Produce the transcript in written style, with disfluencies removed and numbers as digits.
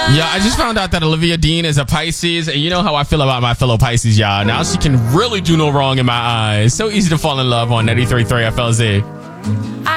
Yeah, I just found out that Olivia Dean is a Pisces, and you know how I feel about my fellow Pisces, y'all. Now she can really do no wrong in my eyes. So easy to fall in love on 93.3 FLZ.